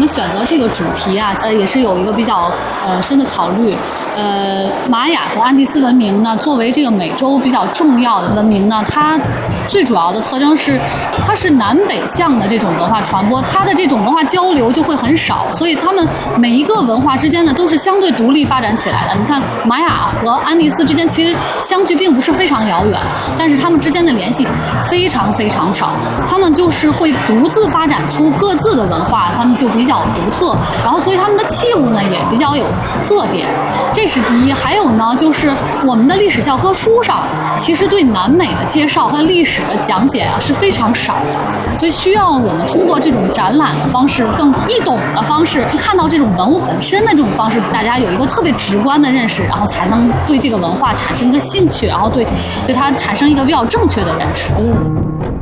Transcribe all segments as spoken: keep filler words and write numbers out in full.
们选择这个主题啊，呃，也是有一个比较呃深的考虑。呃，玛雅和安第斯文明呢，作为这个美洲比较重要的文明呢，它最主要的特征是，它是南北向的这种文化传播，它的这种文化交流就会很少，所以他们每一个文化之间呢都是相对独立发展起来的。你看，玛雅和安第斯之间其实相距并不是非常遥远，但是他们之间的联系非常非常少，他们就是会独自发展出各自的文化，他们就比较独特，然后所以他们的器物呢也比较有特点，这是第一。还有呢，就是我们的历史教科书上其实对南美的介绍和历史的讲解啊是非常少的，所以需要我们通过这种展览的方式，更易懂的方式，看到这种文物本身的这种方式，大家有一个特别直观的认识，然后才能对这个文化产生一个兴趣，然后对对它产生一个比较正确的认识。 嗯。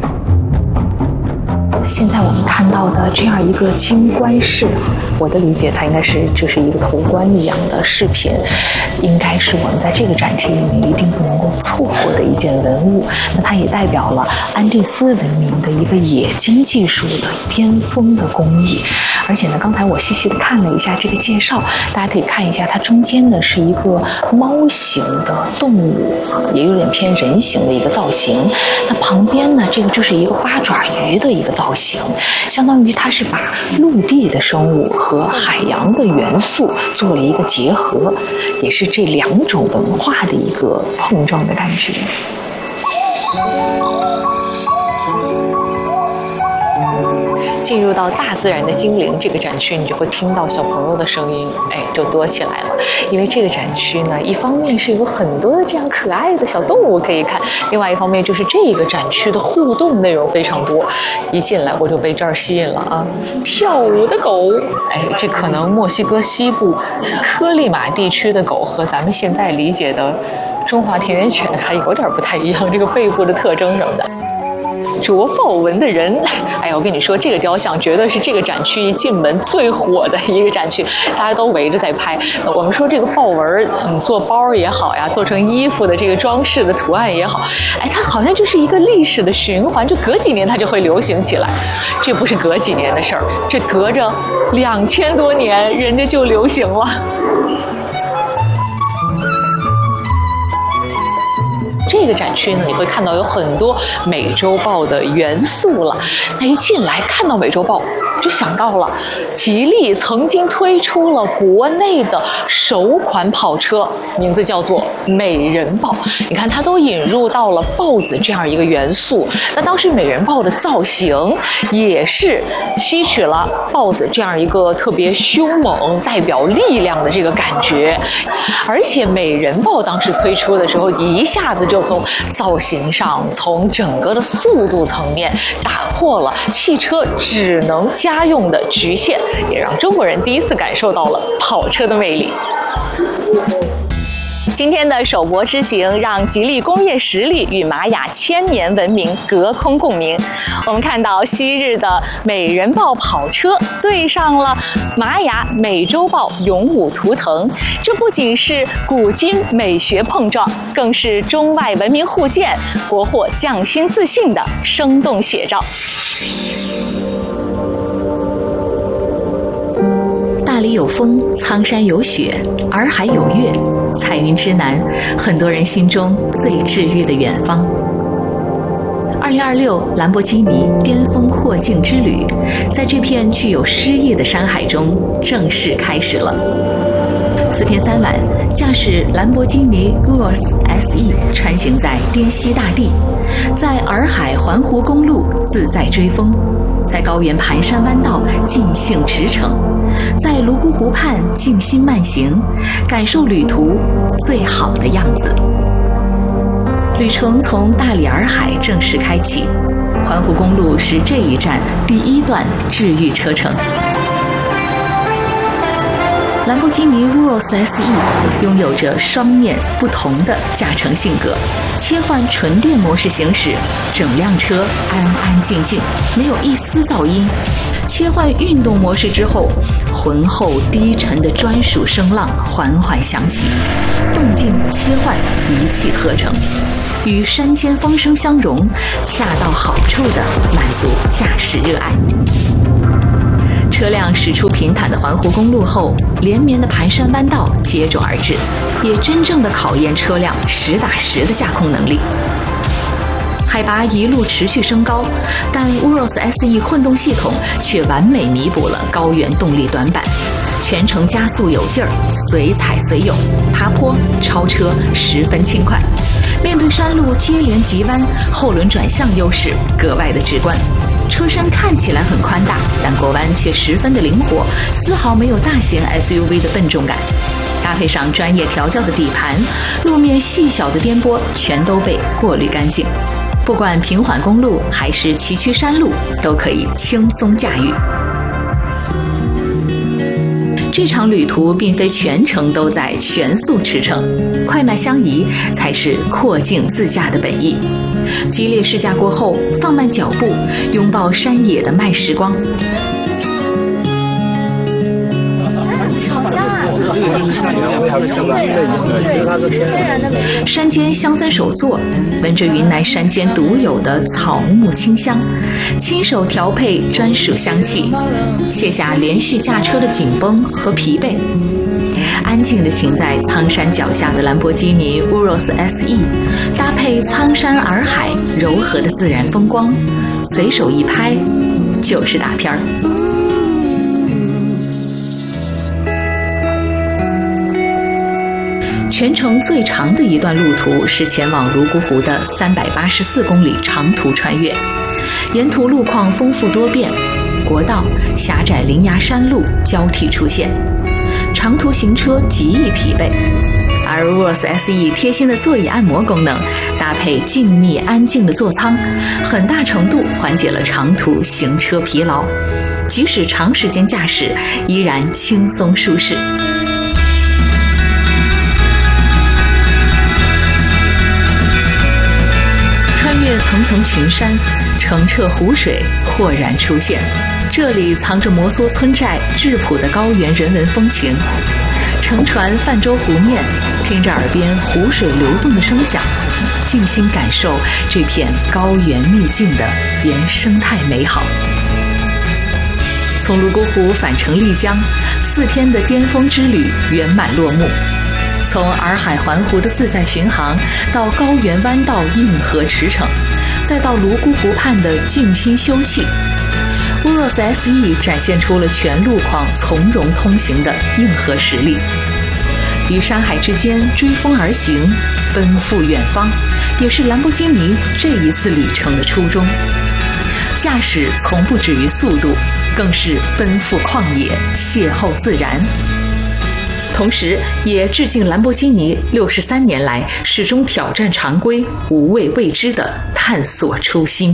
现在我们看到的这样一个金冠饰，我的理解它应该是就是一个头冠一样的饰品，应该是我们在这个展区里面一定不能够错过的一件文物。那它也代表了安第斯文明的一个冶金技术的巅峰的工艺。而且呢，刚才我细细的看了一下这个介绍，大家可以看一下，它中间呢是一个猫形的动物，也有点偏人形的一个造型。那旁边呢，这个就是一个八爪鱼的一个造型。相当于它是把陆地的生物和海洋的元素做了一个结合，也是这两种文化的一个碰撞的感觉。进入到大自然的精灵这个展区，你就会听到小朋友的声音，哎，就多起来了。因为这个展区呢，一方面是有很多的这样可爱的小动物可以看，另外一方面就是这个展区的互动内容非常多。一进来我就被这儿吸引了啊！跳舞的狗，哎，这可能墨西哥西部科利马地区的狗和咱们现在理解的中华田园犬还有点不太一样，这个背部的特征什么的。着豹纹的人，哎呀，我跟你说，这个雕像绝对是这个展区一进门最火的一个展区，大家都围着在拍。我们说这个豹纹，嗯，做包也好呀，做成衣服的这个装饰的图案也好，哎，它好像就是一个历史的循环，就隔几年它就会流行起来。这不是隔几年的事儿，这隔着两千多年，人家就流行了。这个展区呢，你会看到有很多美洲豹的元素了。那一进来看到美洲豹，就想到了吉利曾经推出了国内的首款跑车，名字叫做美人豹。你看，它都引入到了豹子这样一个元素。那当时美人豹的造型也是吸取了豹子这样一个特别凶猛、代表力量的这个感觉。而且美人豹当时推出的时候，一下子就从造型上，从整个的速度层面打破了汽车只能家用的局限，也让中国人第一次感受到了跑车的魅力。今天的首博之行让吉利工业实力与玛雅千年文明隔空共鸣。我们看到昔日的美人豹跑车对上了玛雅美洲豹勇武图腾，这不仅是古今美学碰撞，更是中外文明互鉴、国货匠心自信的生动写照。 大理有风，苍山有雪，洱海有月，彩云之南，很多人心中最治愈的远方。二零二六兰博基尼巅峰阔境之旅，在这片具有诗意的山海中正式开始了。四天三晚，驾驶兰博基尼 Urus S E 穿行在滇西大地，在洱海环湖公路自在追风，在高原盘山弯道尽兴驰骋，在泸沽湖畔静心慢行，感受旅途最好的样子。旅程从大理洱海正式开启，环湖公路是这一站第一段治愈车程。兰博基尼 Urus S E 拥有着双面不同的驾乘性格，切换纯电模式行驶，整辆车安安静静，没有一丝噪音。切换运动模式之后，浑厚低沉的专属声浪缓缓响起，动静切换一气呵成，与山间风声相融，恰到好处地满足驾驶热爱。 车辆驶出平坦的环湖公路后，连绵的盘山弯道接踵而至，也真正的考验车辆实打实的驾控能力。海拔一路持续升高，但 Urus S E 混动系统却完美弥补了高原动力短板，全程加速有劲儿，随踩随有，爬坡、超车十分轻快。面对山路接连急弯，后轮转向优势格外的直观。车身看起来很宽大，但过弯却十分的灵活，丝毫没有大型 S U V 的笨重感。搭配上专业调教的底盘，路面细小的颠簸全都被过滤干净。不管平缓公路还是崎岖山路，都可以轻松驾驭。这场旅途并非全程都在全速驰骋，快慢相宜才是阔境自驾的本意。激烈试驾过后，放慢脚步，拥抱山野的慢时光。山间香氛手作，闻着云南山间独有的草木清香，亲手调配专属香气，卸下连续驾车的紧绷和疲惫，安静地停在苍山脚下的兰博基尼 Urus S E， 搭配苍山洱海柔和的自然风光，随手一拍就是大片儿。全程最长的一段路途是前往泸沽湖的三百八十四公里长途穿越，沿途路况丰富多变，国道、狭窄林崖山路交替出现，长途行车极易疲惫。而 Urus S E 贴心的座椅按摩功能，搭配静谧安静的座舱，很大程度缓解了长途行车疲劳，即使长时间驾驶依然轻松舒适。穿越层层群山，澄澈湖水豁然出现，这里藏着摩梭村寨质朴的高原人文风情。乘船泛舟湖面，听着耳边湖水流动的声响，静心感受这片高原秘境的原生态美好。从泸沽湖返程丽江，四天的巅峰之旅圆满落幕。从洱海环湖的自在巡航，到高原弯道硬核驰骋，再到泸沽湖畔的静心休憩， Urus S E 展现出了全路况从容通行的硬核实力。于山海之间追风而行，奔赴远方，也是兰博基尼这一次旅程的初衷。驾驶从不止于速度，更是奔赴旷野，邂逅自然。同时也致敬兰博基尼六十三年来始终挑战常规、无畏未知的探索初心。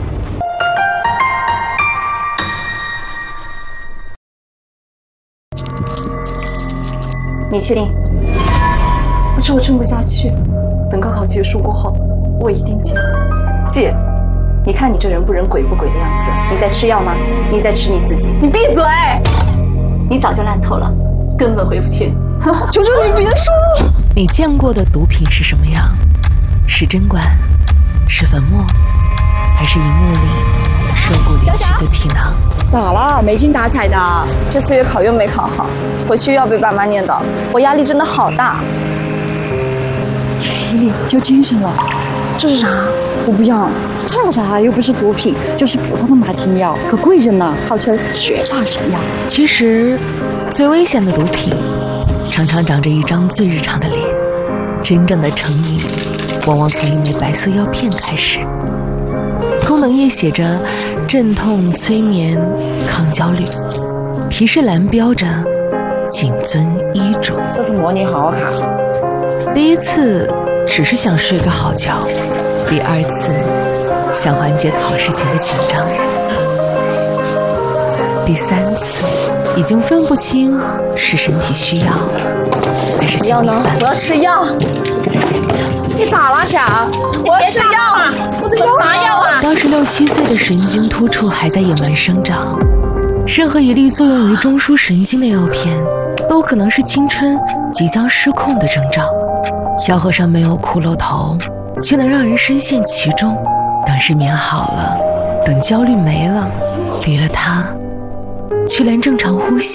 你确定？我这我撑不下去。等高考结束过后，我一定戒。戒！你看你这人不人鬼不鬼的样子，你在吃药吗？你在吃你自己。你闭嘴！你早就烂透了。根本回不去，求求你别说！ 你见过的毒品是什么样？是针管，是粉末，还是荧幕里受过离奇的皮囊？ 咋了？没精打采的，这次月考又没考好，回去又要被爸妈念叨，我压力真的好大。 丽丽，交精神了。 这是啥？ 我不要，这有啥？又不是毒品，就是普通的马蹄药，可贵着呢，号称学霸神药。 其实，最危险的毒品，常常长着一张最日常的脸。真正的成瘾，往往从一枚白色药片开始。功能页写着“镇痛、催眠、抗焦虑”，提示栏标着“谨遵医嘱”。 这次模拟好好卡。 第一次只是想睡个好觉，第二次想缓解考试前的紧张，第三次已经分不清是身体需要还是心里烦。 我要吃药。 你咋了，小？ 我要吃药。 我的药啥药啊？ 当时六七岁的神经突触还在野蛮生长，任何一粒作用于中枢神经的药片，都可能是青春即将失控的征兆。药盒上没有骷髅头，却能让人深陷其中。等失眠好了，等焦虑没了，离了他， 却连正常呼吸